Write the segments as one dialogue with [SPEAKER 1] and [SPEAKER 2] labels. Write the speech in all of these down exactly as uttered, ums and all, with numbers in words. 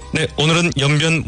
[SPEAKER 1] 네, 오늘은 연변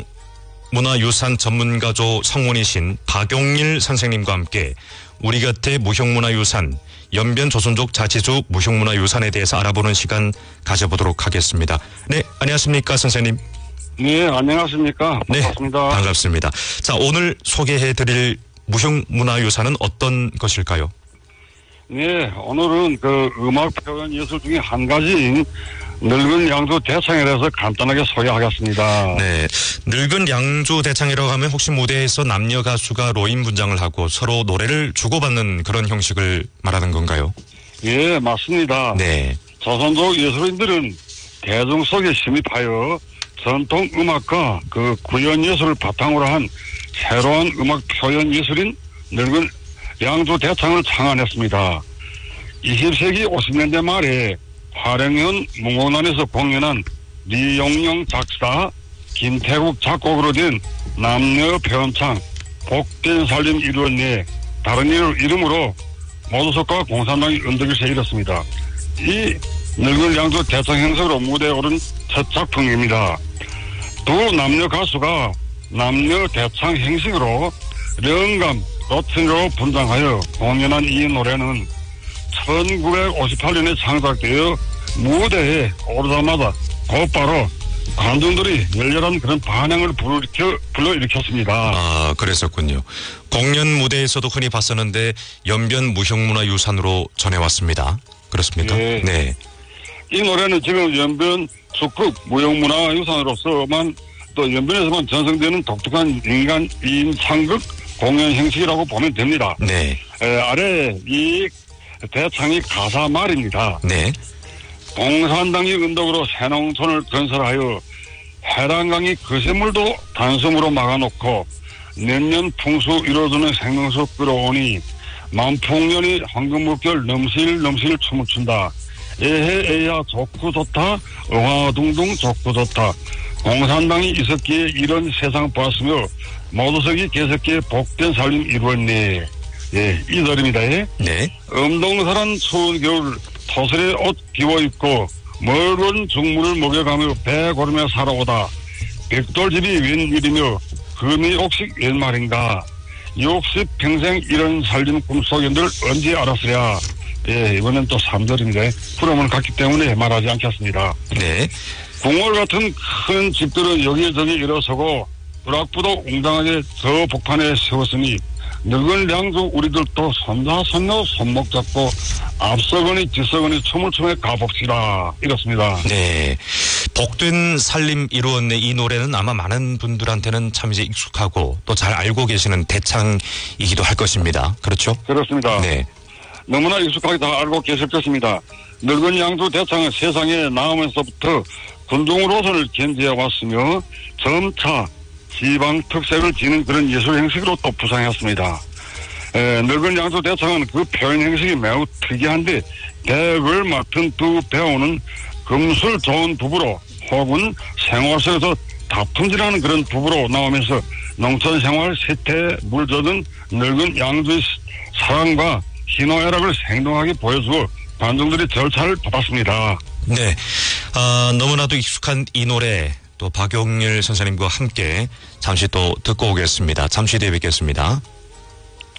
[SPEAKER 1] 무형문화유산 전문가조 성원이신 박용일 선생님과 함께 우리 곁의 무형문화유산, 연변 조선족 자치주 무형문화유산에 대해서 알아보는 시간 가져보도록 하겠습니다. 네, 안녕하십니까 선생님.
[SPEAKER 2] 네, 안녕하십니까. 반갑습니다.
[SPEAKER 1] 네, 반갑습니다. 자, 오늘 소개해드릴 무형문화유산은 어떤 것일까요?
[SPEAKER 2] 네, 오늘은 그 음악 표현 예술 중에 한 가지인 늙은 양조 대창에 대해서 간단하게 소개하겠습니다.
[SPEAKER 1] 네, 늙은 양조 대창이라고 하면 혹시 무대에서 남녀 가수가 로인 분장을 하고 서로 노래를 주고받는 그런 형식을 말하는 건가요?
[SPEAKER 2] 예, 맞습니다.
[SPEAKER 1] 네.
[SPEAKER 2] 조선족 예술인들은 대중 속에 침입하여 전통 음악과 그 구연 예술을 바탕으로 한 새로운 음악 표현 예술인 늙은 양조 대창을 창안했습니다. 이십 세기 오십 년대 말에 화령현 몽원안에서 공연한 리용영 작사, 김태국 작곡으로 된 남녀 표현창 복된 살림 이루었네 다른 이름으로 모두석과 공산당이 은덕일세 이뤘습니다. 이 늙은 양조 대창 행석으로 무대에 오른 첫 작품입니다. 두 남녀 가수가 남녀 대창 행식으로 영감, 로튼으로 분장하여 공연한 이 노래는 천구백오십팔 년에 창작되어 무대에 오르자마자 곧바로 관중들이 열렬한 그런 반응을 불러일으켜, 불러일으켰습니다.
[SPEAKER 1] 아, 그랬었군요. 공연 무대에서도 흔히 봤었는데 연변 무형문화유산으로 전해왔습니다. 그렇습니까?
[SPEAKER 2] 예.
[SPEAKER 1] 네.
[SPEAKER 2] 이 노래는 지금 연변 축극 무형문화유산으로서만 또 연변에서만 전승되는 독특한 인간 인창극 공연 형식이라고 보면 됩니다.
[SPEAKER 1] 네.
[SPEAKER 2] 에, 아래 이 대창이 가사 말입니다.
[SPEAKER 1] 네.
[SPEAKER 2] 공산당이 은덕으로 새농촌을 건설하여 해랑강이 거세물도 단섬으로 막아놓고年년 풍수 이루어주는 생명수 끌어오니 만풍년이 황금목결 넘실 넘실 춤을 춘다. 에헤 에야 좋고 좋다. 응화둥둥 좋고 좋다. 공산당이 있었기에 이런 세상 보았으며 모두석이 계속기에 복된 삶임 이루었네. 예, 이 노래입니다. 예.
[SPEAKER 1] 네.
[SPEAKER 2] 음동설한 추운 겨울 토슬에 옷 기워입고 멀은 중물을 먹여가며 배 고르며 살아오다. 백돌집이 웬일이며 금이 옥식 웬 말인가. 육십 평생 이런 살림 꿈속인들 언제 알았으랴. 예, 이번엔 또 삼 절입니다. 풀음을 갔기 때문에 말하지 않겠습니다.
[SPEAKER 1] 네.
[SPEAKER 2] 궁궐 같은 큰 집들은 여기저기 일어서고 부락부도 웅장하게 저 복판에 세웠으니 늙은 양조 우리들도 손자 손녀 손목 잡고 앞서거니 뒤서거니 춤을 추며 가봅시다. 이렇습니다.
[SPEAKER 1] 네. 복된 살림 이루었네 이 노래는 아마 많은 분들한테는 참 이제 익숙하고 또 잘 알고 계시는 대창이기도 할 것입니다. 그렇죠?
[SPEAKER 2] 그렇습니다.
[SPEAKER 1] 네.
[SPEAKER 2] 너무나 익숙하게 다 알고 계실 것입니다. 늙은 양조 대창은 세상에 나오면서부터 군중으로서를 견지해 왔으며 점차 지방 특색을 지닌 그런 예술 형식으로 또 부상했습니다. 에, 늙은 양조 대창은 그 표현 형식이 매우 특이한데 대역을 맡은 두 배우는 금술 좋은 부부로 혹은 생활 속에서 다툼질하는 그런 부부로 나오면서 농촌 생활 세태에 물젖은 늙은 양조의 사랑과 희노애락을 생동하게 보여주어 관중들이 절차를 받았습니다.
[SPEAKER 1] 네. 아, 너무나도 익숙한 이 노래 또 박용일 선생님과 함께 잠시 또 듣고 오겠습니다. 잠시 뒤에 뵙겠습니다.